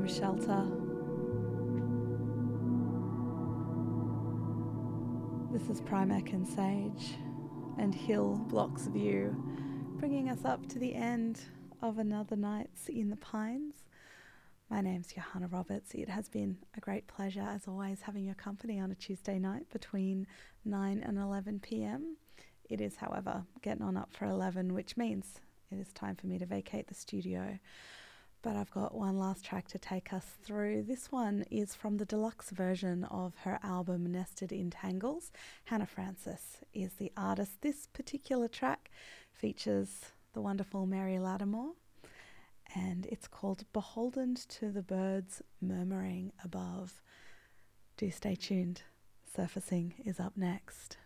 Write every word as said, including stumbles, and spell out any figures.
from Shelter. This is Primac and Sage and Hill Blocks View, bringing us up to the end of another Nights in the Pines. My name's Johanna Roberts. It has been a great pleasure, as always, having your company on a Tuesday night between nine and eleven p.m. It is, however, getting on up for eleven, which means it is time for me to vacate the studio. But I've got one last track to take us through. This one is from the deluxe version of her album Nested in Tangles. Hannah Francis is the artist. This particular track features the wonderful Mary Lattimore, and it's called Beholden to the Birds Murmuring Above. Do stay tuned. Surfacing is up next.